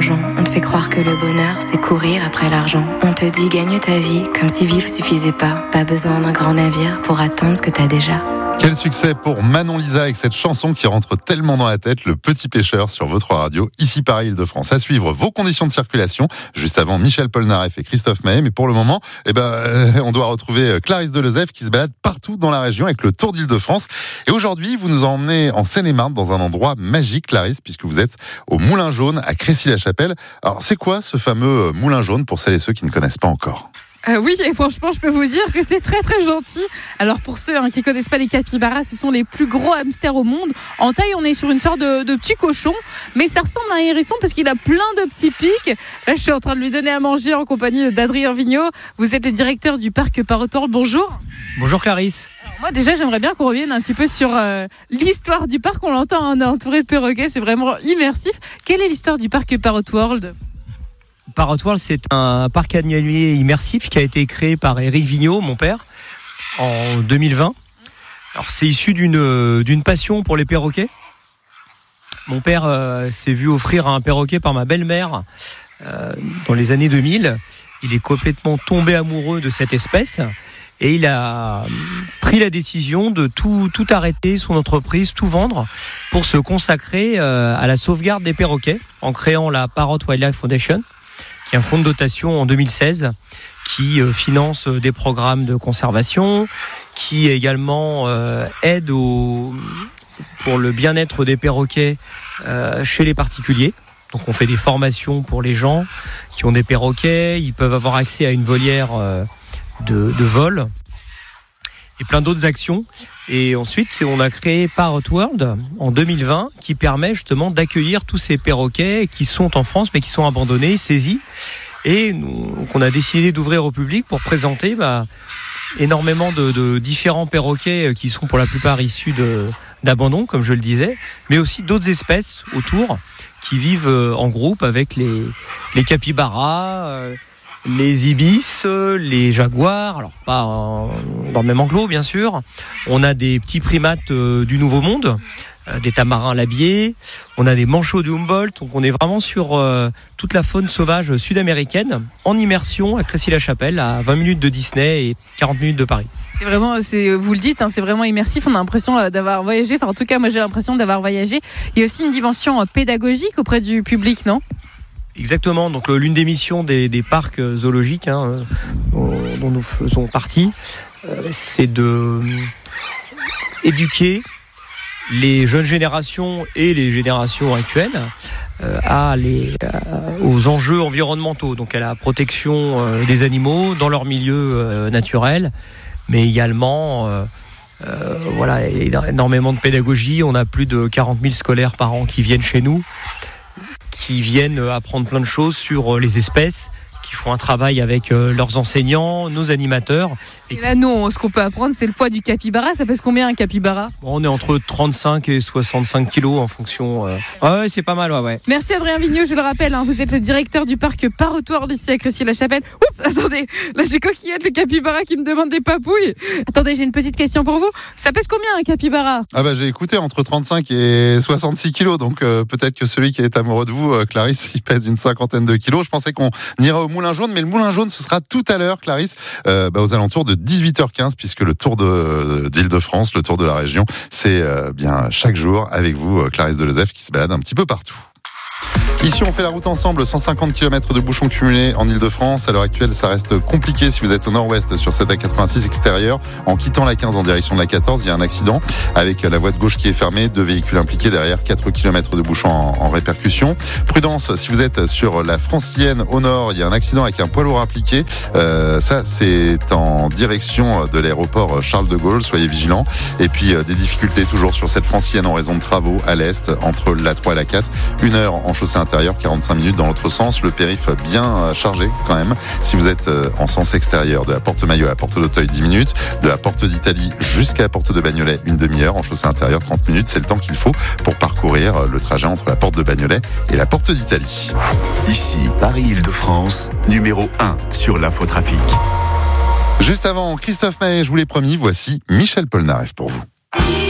l'argent. On te fait croire que le bonheur, c'est courir après l'argent. On te dit gagne ta vie, comme si vivre suffisait pas. Pas besoin d'un grand navire pour atteindre ce que t'as déjà. Quel succès pour Manon Lisa avec cette chanson qui rentre tellement dans la tête, Le Petit Pêcheur sur votre radio, ici Paris Île-de-France. À suivre vos conditions de circulation, juste avant Michel Polnareff et Christophe Maé. Mais pour le moment, on doit retrouver Clarisse Delezève qui se balade partout dans la région avec le Tour d'Île-de-France. Et aujourd'hui, vous nous emmenez en Seine-et-Marne dans un endroit magique, Clarisse, puisque vous êtes au Moulin Jaune à Crécy-la-Chapelle. Alors, c'est quoi ce fameux Moulin Jaune pour celles et ceux qui ne connaissent pas encore ? Oui, et franchement, je peux vous dire que c'est très très gentil. Alors pour ceux qui connaissent pas les capybaras, ce sont les plus gros hamsters au monde. En taille, on est sur une sorte de petit cochon, mais ça ressemble à un hérisson parce qu'il a plein de petits pics. Là, je suis en train de lui donner à manger en compagnie d'Adrien Vigneault. Vous êtes le directeur du parc Parotoirle. Bonjour. Bonjour Clarisse. Alors moi déjà, j'aimerais bien qu'on revienne un petit peu sur l'histoire du parc. On l'entend, on est entouré de perroquets, c'est vraiment immersif. Quelle est l'histoire du parc Parotoirle ? Parotoirle, c'est un parc animalier immersif qui a été créé par Éric Vigneault, mon père, en 2020. Alors, c'est issu d'une passion pour les perroquets. Mon père s'est vu offrir un perroquet par ma belle-mère dans les années 2000. Il est complètement tombé amoureux de cette espèce et il a pris la décision de tout arrêter, son entreprise, tout vendre pour se consacrer à la sauvegarde des perroquets en créant la Parrot Wildlife Foundation, qui est un fonds de dotation en 2016 qui finance des programmes de conservation, qui également aide pour le bien-être des perroquets chez les particuliers. Donc on fait des formations pour les gens qui ont des perroquets, ils peuvent avoir accès à une volière de vol et plein d'autres actions. Et ensuite, on a créé Parotoirle en 2020 qui permet justement d'accueillir tous ces perroquets qui sont en France mais qui sont abandonnés, saisis. Et donc, on a décidé d'ouvrir au public pour présenter énormément de différents perroquets qui sont pour la plupart issus d'abandon, comme je le disais, mais aussi d'autres espèces autour qui vivent en groupe avec les capybaras, les ibis, les jaguars, alors pas dans le même enclos bien sûr. On a des petits primates du Nouveau Monde, des tamarins labiés, on a des manchots de Humboldt, donc on est vraiment sur toute la faune sauvage sud-américaine en immersion à Crécy-la-Chapelle, à 20 minutes de Disney et 40 minutes de Paris. C'est vraiment, vous le dites, c'est vraiment immersif. On a l'impression d'avoir voyagé. Enfin, en tout cas, moi, j'ai l'impression d'avoir voyagé. Il y a aussi une dimension pédagogique auprès du public, non ? Exactement. Donc, l'une des missions des parcs zoologiques dont nous faisons partie, c'est de éduquer les jeunes générations et les générations actuelles aux enjeux environnementaux, donc à la protection des animaux dans leur milieu naturel, mais également énormément de pédagogie. On a plus de 40 000 scolaires par an qui viennent chez nous, qui viennent apprendre plein de choses sur les espèces, qui font un travail avec leurs enseignants, nos animateurs. Et là, nous, ce qu'on peut apprendre, c'est le poids du capybara. Ça pèse combien un capybara ? On est entre 35 et 65 kilos en fonction. Ouais, c'est pas mal, ouais. Merci Adrien Vigneault, je le rappelle, vous êtes le directeur du parc Parotoirle ici à Crécy-la-Chapelle. Oups, attendez, là j'ai Coquillette, le capybara qui me demande des papouilles. Attendez, j'ai une petite question pour vous. Ça pèse combien un capybara ? J'ai écouté entre 35 et 66 kilos, donc peut-être que celui qui est amoureux de vous, Clarisse, il pèse une cinquantaine de kilos. Je pensais qu'on irait au Moulin Jaune, mais le Moulin Jaune, ce sera tout à l'heure, Clarisse, aux alentours de 18h15, puisque le Tour d'Île-de-France, le Tour de la région, c'est bien chaque jour avec vous, Clarisse Delezève, qui se balade un petit peu partout. Ici, on fait la route ensemble, 150 km de bouchons cumulés en Ile-de-France. À l'heure actuelle, ça reste compliqué si vous êtes au nord-ouest sur cette A86 extérieure. En quittant la 15 en direction de la 14, il y a un accident avec la voie de gauche qui est fermée, 2 véhicules impliqués derrière, 4 km de bouchons en répercussion. Prudence, si vous êtes sur la Francilienne au nord, il y a un accident avec un poids lourd impliqué. Ça, c'est en direction de l'aéroport Charles de Gaulle. Soyez vigilants. Et puis, des difficultés toujours sur cette Francilienne en raison de travaux à l'est, entre la 3 et la 4. 1 heure en chaussée intérieure, 45 minutes dans l'autre sens. Le périph' bien chargé quand même. Si vous êtes en sens extérieur, de la porte Maillot à la porte d'Auteuil, 10 minutes. De la porte d'Italie jusqu'à la porte de Bagnolet, une demi-heure. En chaussée intérieure, 30 minutes. C'est le temps qu'il faut pour parcourir le trajet entre la porte de Bagnolet et la porte d'Italie. Ici, Paris-Île-de-France, numéro 1 sur l'infotrafic. Juste avant, Christophe Maé, je vous l'ai promis, voici Michel Polnareff pour vous.